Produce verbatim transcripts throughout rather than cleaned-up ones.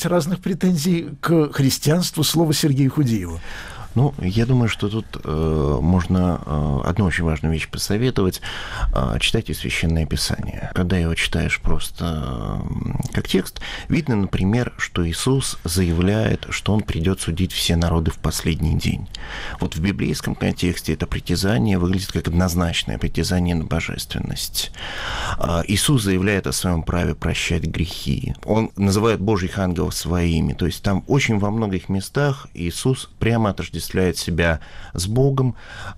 есть разных претензий к христианству. Слово Сергею Худееву. Ну, я думаю, что тут э, можно э, одну очень важную вещь посоветовать. Э, читайте Священное Писание. Когда его читаешь просто э, как текст, видно, например, что Иисус заявляет, что Он придет судить все народы в последний день. Вот в библейском контексте это притязание выглядит как однозначное притязание на божественность. Э, Иисус заявляет о своем праве прощать грехи. Он называет Божьих ангелов своими. То есть там очень во многих местах Иисус прямо отождествляет себя с Богом,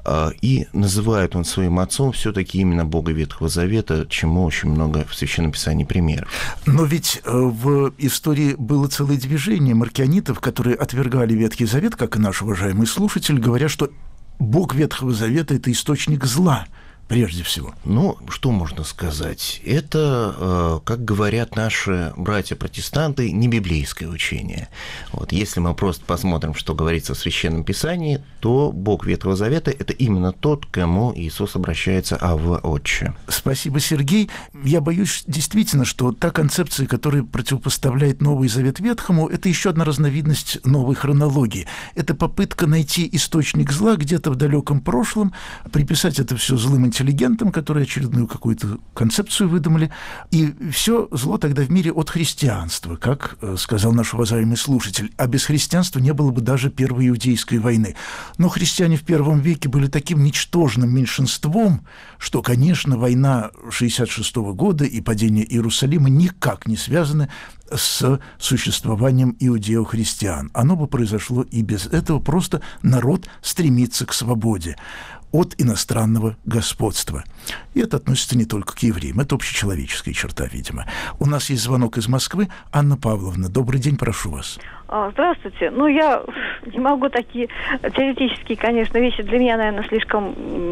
и называет он своим отцом все-таки именно Бога Ветхого Завета, чему очень много в Священном Писании примеров. Но ведь в истории было целое движение маркионитов, которые отвергали Ветхий Завет, как и наш уважаемый слушатель, говоря, что Бог Ветхого Завета – это источник зла. Прежде всего. Ну, что можно сказать? Это, как говорят наши братья-протестанты, не библейское учение. Вот, если мы просто посмотрим, что говорится в Священном Писании, то Бог Ветхого Завета – это именно тот, к кому Иисус обращается «Авва, Отче». Спасибо, Сергей. Я боюсь действительно, что та концепция, которая противопоставляет Новый Завет Ветхому, это еще одна разновидность новой хронологии. Это попытка найти источник зла где-то в далеком прошлом, приписать это все злым интеллигентам, которые очередную какую-то концепцию выдумали, и все зло тогда в мире от христианства, как сказал наш уважаемый слушатель. А без христианства не было бы даже Первой Иудейской войны. Но христиане в первом веке были таким ничтожным меньшинством, что, конечно, война шестьдесят шестого года и падение Иерусалима никак не связаны с существованием иудео-христиан. Оно бы произошло и без этого, просто народ стремится к свободе от иностранного господства. И это относится не только к евреям, это общечеловеческая черта, видимо. У нас есть звонок из Москвы. Анна Павловна, добрый день, прошу вас. Здравствуйте. Ну, я не могу такие теоретические, конечно, вещи для меня, наверное, слишком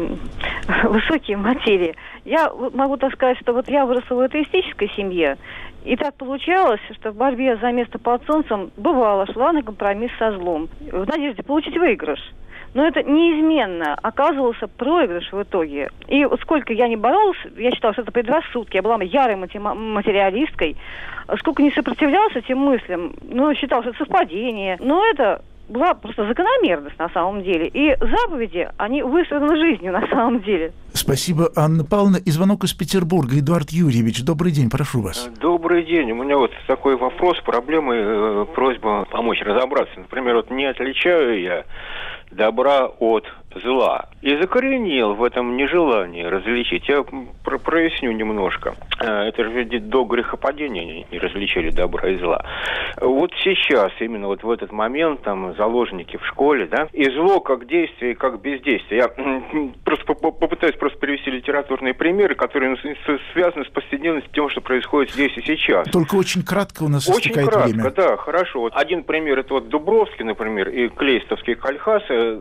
высокие материи. Я могу так сказать, что вот я выросла в атеистической семье, и так получалось, что в борьбе за место под солнцем бывало шла на компромисс со злом, в надежде получить выигрыш. Но это неизменно оказывался проигрыш в итоге. И вот сколько я не боролась, я считала, что это предрассудки, я была ярой материалисткой, сколько не сопротивлялась этим мыслям, ну, считала, что это совпадение. Но это была просто закономерность на самом деле. И заповеди, они выстроены жизнью на самом деле. Спасибо, Анна Павловна. И звонок из Петербурга. Эдуард Юрьевич, добрый день, прошу вас. Добрый день. У меня вот такой вопрос, проблемы, э, просьба помочь разобраться. Например, вот не отличаю я добра от зла. И закоренел в этом нежелании различить. Я про- проясню немножко. Это же ведь до грехопадения не различили добра и зла. Вот сейчас, именно вот в этот момент, там, заложники в школе, да, и зло как действие, и как бездействие. Я просто попытаюсь просто привести литературные примеры, которые связаны с повседневностью, тем, что происходит здесь и сейчас. Только очень кратко у нас очень истекает кратко, время. Да, хорошо. Вот один пример, это вот Дубровский, например, и Клейстовский Кальхас.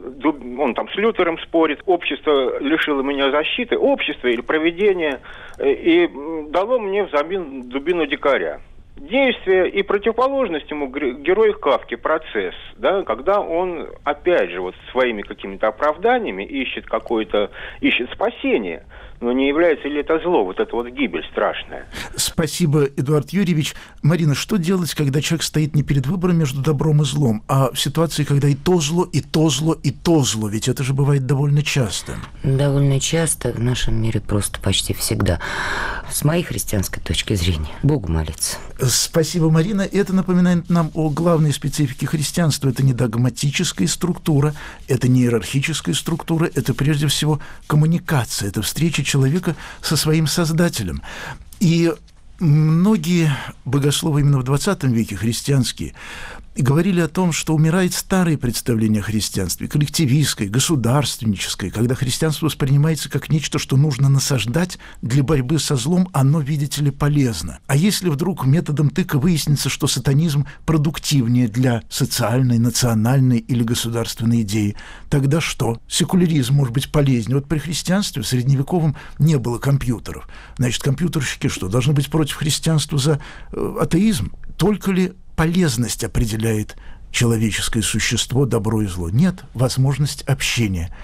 Он там с Лютером спорит. Общество лишило меня защиты, общество или провидение, и дало мне взамен дубину дикаря. Действие и противоположность ему герой Кафки, процесс, да, когда он, опять же, вот своими какими-то оправданиями ищет какое-то, ищет спасение, но не является ли это зло, вот это вот гибель страшная. Спасибо, Эдуард Юрьевич. Марина, что делать, когда человек стоит не перед выбором между добром и злом, а в ситуации, когда и то зло, и то зло, и то зло? Ведь это же бывает довольно часто. Довольно часто, в нашем мире просто почти всегда. С моей христианской точки зрения, Богу молиться. Спасибо, Марина. Это напоминает нам о главной специфике христианства. Это не догматическая структура, это не иерархическая структура, это прежде всего коммуникация, это встреча человека со своим Создателем. И многие богословы именно в двадцатом веке, христианские, говорили о том, что умирает старое представление о христианстве, коллективистское, государственническое, когда христианство воспринимается как нечто, что нужно насаждать для борьбы со злом, оно, видите ли, полезно. А если вдруг методом тыка выяснится, что сатанизм продуктивнее для социальной, национальной или государственной идеи, тогда что? Секуляризм может быть полезнее. Вот при христианстве в средневековом не было компьютеров. Значит, компьютерщики что, должны быть против христианства за э, атеизм? Только ли полезность определяет человеческое существо, добро и зло? Нет, возможность общения.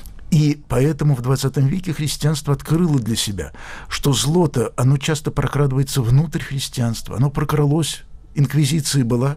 И поэтому в двадцатом веке христианство открыло для себя, что зло-то, оно часто прокрадывается внутрь христианства, оно прокралось. Инквизиция была